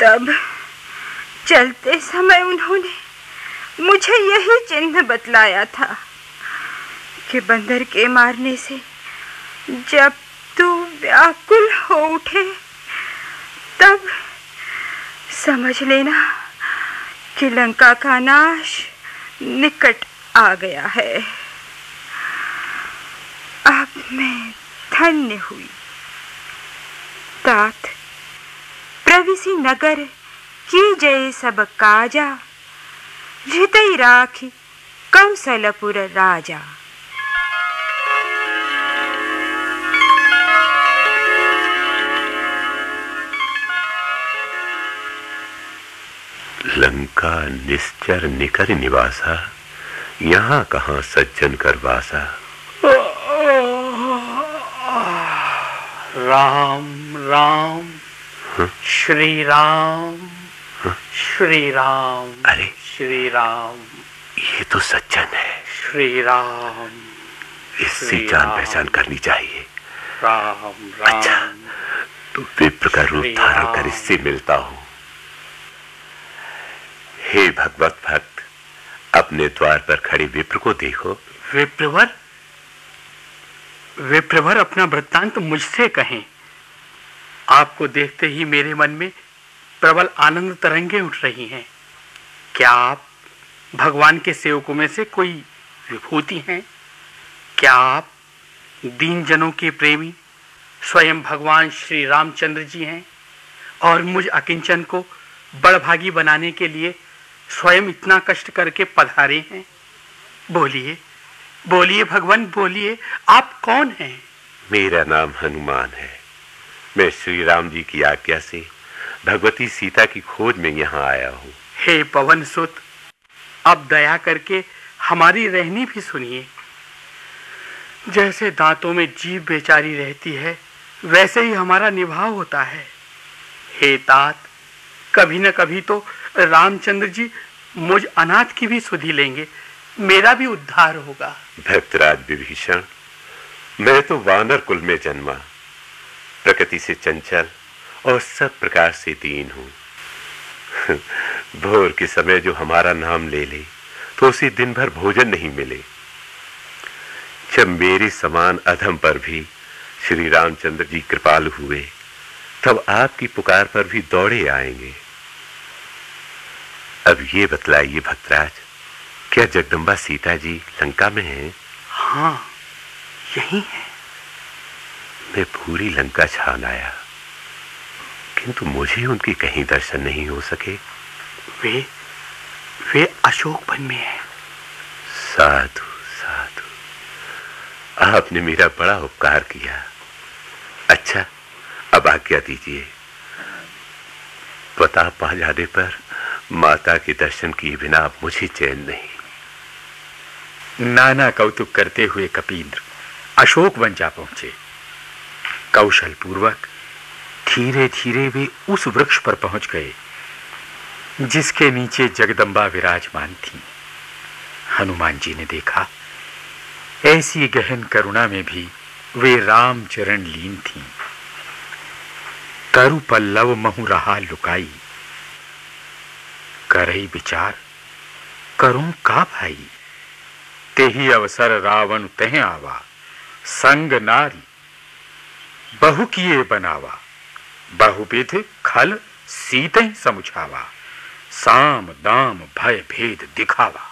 तब चलते समय उन्होंने मुझे यही चिन्ह बतलाया था कि बंदर के मारने से जब तू व्याकुल हो उठे तब समझ लेना कि लंका का नाश निकट आ गया है। अब मैं धन्य हुई। तात प्रविसी नगर की जय सब काजा, हृदय राखी कौशलपुर राजा। लंका निश्चर निकर निवासा, यहाँ कहाँ सज्जन कर वासा। राम राम श्री राम श्री राम। अरे श्री राम, ये तो सज्जन है। श्री राम, इससे जान पहचान करनी चाहिए। राम राम। अच्छा, तो विप्र का रूप धारण कर इससे मिलता हूँ। हे भगवत भक्त, अपने द्वार पर खड़े विप्र को देखो। विप्रवर? विप्रवर अपना वृत्तांत मुझसे कहें। आपको देखते ही मेरे मन में प्रबल आनंद तरंगे उठ रही हैं। क्या आप भगवान के सेवकों में से कोई विभूति हैं? क्या आप दीन जनों के प्रेमी स्वयं भगवान श्री रामचंद्र जी हैं और मुझ अकिंचन को बड़भागी बनाने के लिए स्वयं इतना कष्ट करके पधारे हैं? बोलिए बोलिए भगवान, बोलिए, आप कौन हैं? मेरा नाम हनुमान है। मैं श्री राम जी की आज्ञा से भगवती सीता की खोज में यहाँ आया हूँ। हे पवन सुत, अब दया करके हमारी रहनी भी सुनिए। जैसे दांतों में जीभ बेचारी रहती है, वैसे ही हमारा निभाव होता है। हे तात, कभी न कभी तो रामचंद्र जी मुझ अनाथ की भी सुधि लेंगे, मेरा भी उद्धार होगा। भक्तराज विभीषण, मैं तो वानर कुल में जन्मा, प्रकृति से चंचल और सब प्रकार से दीन हूँ। भोर के समय जो हमारा नाम ले ले तो उसे दिन भर भोजन नहीं मिले। जब मेरे समान अधम पर भी श्री रामचंद्र जी कृपालु हुए, तब आपकी पुकार पर भी दौड़े आएंगे। अब ये बतलाइए भक्तराज, क्या जगदम्बा सीता जी लंका में हैं? हाँ, यही है। मैं पूरी लंका छान आया, किंतु मुझे उनके कहीं दर्शन नहीं हो सके। वे अशोक वन में हैं। साधु साधु, आपने मेरा बड़ा उपकार किया। अच्छा, अब आज्ञा दीजिए। प्रताप पा जाने पर माता के दर्शन किए बिना अब मुझे चैन नहीं। नाना कौतुक करते हुए कपींद्र अशोक वन जा पहुंचे। कौशल पूर्वक धीरे धीरे वे उस वृक्ष पर पहुंच गए जिसके नीचे जगदम्बा विराजमान थी। हनुमान जी ने देखा, ऐसी गहन करुणा में भी वे राम चरण लीन थीं। करु पल्लव महु रहा लुकाई, करई विचार करूं का भाई। तेही अवसर रावण तह आवा, संग नारी बहु किए बनावा। बहुविध खल सीते समुझावा, साम दाम भय भेद दिखावा।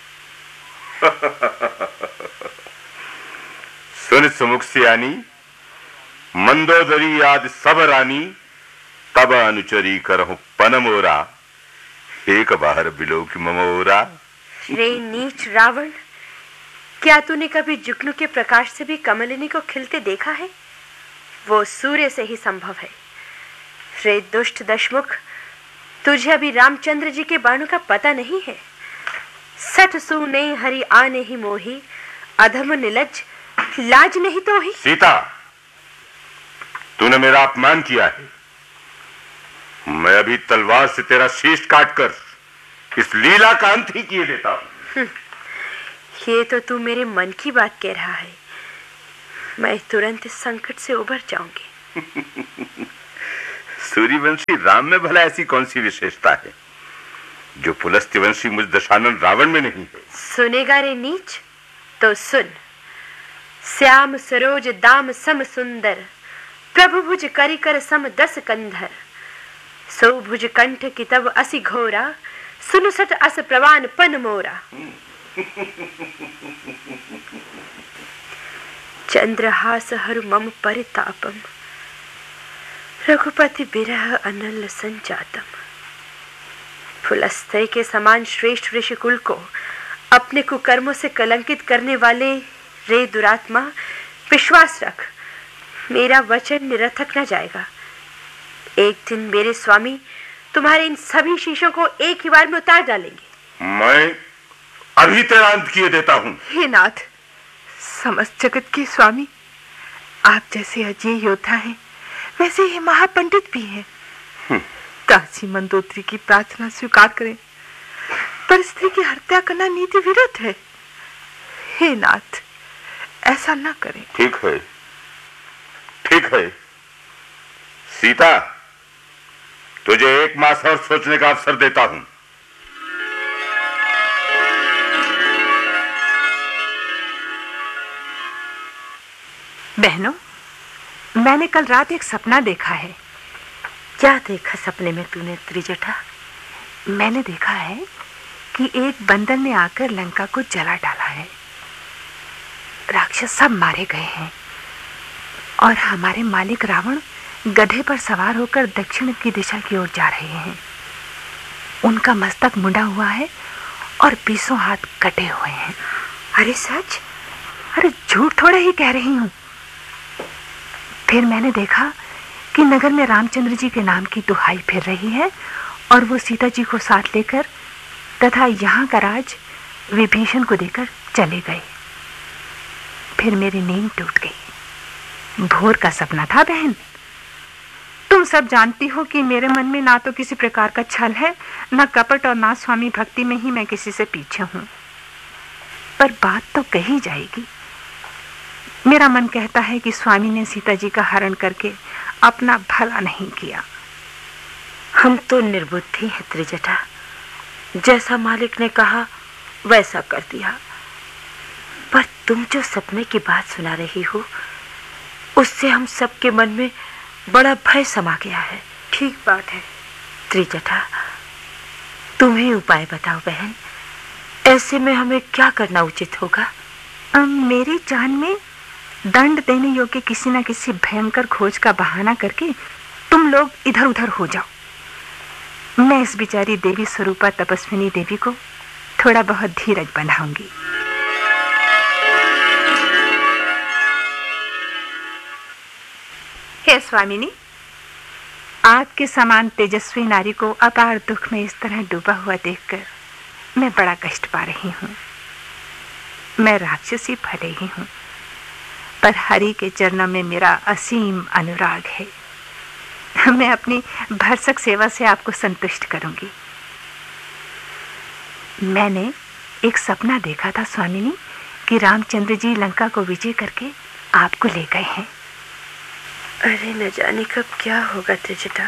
सुन सुमुख सियानी, मंदोदरी आदि सब रानी, तब अनुचरी करहु पनमोरा। एक बाहर बिलो की ममोरा। रे नीच रावण, क्या तूने कभी जुगनू के प्रकाश से भी कमलिनी को खिलते देखा है? वो सूर्य से ही संभव है। रे दुष्ट दशमुख, तुझे अभी रामचंद्र जी के बाणों का पता नहीं है। सठ सूने हरि आने ही मोही, अधम निलज्ज लाज नहीं तो ही। सीता, तूने मेरा अपमान किया है। मैं अभी तलवार से तेरा शीश काटकर इस लीला का अंत ही किए देता हूं। ये तो तू मेरे मन की बात कह रहा है। मैं तुरंत इस संकट से उबर जाऊंगी। सूर्यवंशी राम में भला ऐसी कौन सी विशेषता है जो पुलस्त्यवंशी मुझ दशानन रावण में नहीं है? सुनेगा रे नीच तो सुन। श्याम सरोज दाम सम सुंदर, प्रभु भुज करि कर सम दस कंधर। सो भुज कंठ की तब असि घोरा, सुनु सट अस प्रवान पन मोरा। चंद्रहास हरु मम परितापम, रघुपति बिरह अनल संजातम। पुलस्त्य के समान श्रेष्ठ ऋषिकुल को अपने कुकर्मों से कलंकित करने वाले रे दुरात्मा, विश्वास रख, मेरा वचन निरर्थक न जाएगा। एक दिन मेरे स्वामी तुम्हारे इन सभी शीशों को एक ही बार में उतार डालेंगे। मैं अभी तेरा अंत किए देता हूँ। हे नाथ, समस्त जगत के स्वामी, आप जैसे अजय योद्धा हैं, वैसे ही महापंडित भी हैं। काशी मंदोत्री की प्रार्थना स्वीकार करें, पर स्त्री की हत्या करना नीति विरुद्ध है। हे नाथ, ऐसा न करें। ठीक है, ठीक है। सीता, तुझे 1 मास और सोचने का अवसर देता हूं। बहनों, मैंने कल रात एक सपना देखा है। क्या देखा सपने में तूने त्रिजटा? मैंने देखा है कि एक बंदर ने आकर लंका को जला डाला है। राक्षस सब मारे गए हैं और हमारे मालिक रावण गधे पर सवार होकर दक्षिण की दिशा की ओर जा रहे हैं। उनका मस्तक मुंडा हुआ है और 20 हाथ कटे हुए हैं। अरे सच? अरे झूठ थोड़ा ही कह रही हूँ। फिर मैंने देखा कि नगर में रामचंद्र जी के नाम की दुहाई फिर रही है और वो सीता जी को साथ लेकर तथा यहाँ का राज विभीषण को देकर चले गए। फिर मेरी नींद टूट गई। भोर का सपना था बहन। तुम सब जानती हो कि मेरे मन में ना तो किसी प्रकार का छल है, ना कपट और ना स्वामी भक्ति में ही मैं किसी से पीछे हूँ। पर बात तो कही जाएगी। मेरा मन कहता है कि स्वामी ने सीता जी का हरण करके अपना भला नहीं किया। हम तो निर्बुद्धि हैं त्रिजटा, जैसा मालिक ने कहा वैसा कर दिया। पर तुम जो सपने की बात सुना रही हो, उससे हम सबके मन में बड़ा भय समा गया है। ठीक बात है त्रिजटा, तुम ही उपाय बताओ बहन। ऐसे में हमें क्या करना उचित होगा? मेरी जान में दंड देने योग्य किसी न किसी भयंकर खोज का बहाना करके तुम लोग इधर उधर हो जाओ। मैं इस बिचारी देवी स्वरूपा तपस्विनी देवी को थोड़ा बहुत धीरज बंधाऊंगी। हे स्वामिनी, आपके समान तेजस्वी नारी को अपार दुख में इस तरह डूबा हुआ देखकर मैं बड़ा कष्ट पा रही हूँ। मैं राक्षसी भले ही हूँ, पर हरि के चरणों में मेरा असीम अनुराग है। मैं अपनी भरसक सेवा से आपको संतुष्ट करूंगी। मैंने एक सपना देखा था स्वामिनी कि रामचंद्र जी लंका को विजय करके आपको ले गए हैं। अरे न जाने कब क्या होगा त्रिजटा,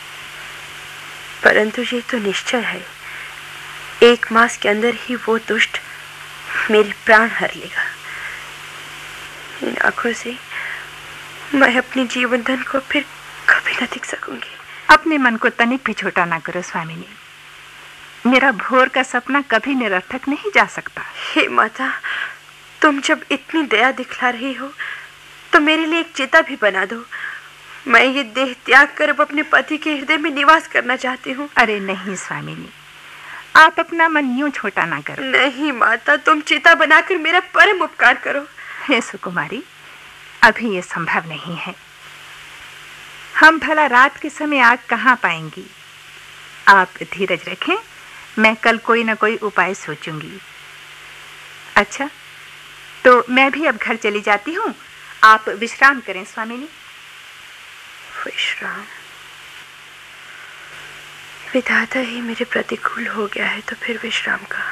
परंतु ये तो निश्चय है, 1 मास के अंदर ही वो दुष्ट मेरे प्राण हर लेगा। इन आंखों से मैं अपने जीवन धन को फिर कभी न देख सकूंगी। अपने मन को तनिक भी छोटा ना करो स्वामिनी। मेरा भोर का सपना कभी निरर्थक नहीं जा सकता। हे माता, तुम जब इतनी दया दिखला रही हो तो मेरे लिए एक चिता भी बना दो। मैं ये देह त्याग कर अब अपने पति के हृदय में निवास करना चाहती हूँ। अरे नहीं स्वामिनी, आप अपना मन यूं छोटा ना करो। नहीं माता, तुम चिता बनाकर मेरा परम उपकार करो। हे सुकुमारी, अभी ये संभव नहीं है। हम भला रात के समय आग कहाँ पाएंगी। आप धीरज रखें, मैं कल कोई ना कोई उपाय सोचूंगी। अच्छा, तो मैं भी अब घर चली जाती हूँ। आप विश्राम करें स्वामिनी। विश्राम? विधाता ही मेरे प्रतिकूल हो गया है तो फिर विश्राम का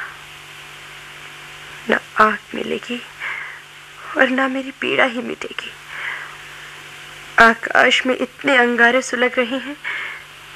न आग मिलेगी और न मेरी पीड़ा ही मिटेगी। आकाश में इतने अंगारे सुलग रहे हैं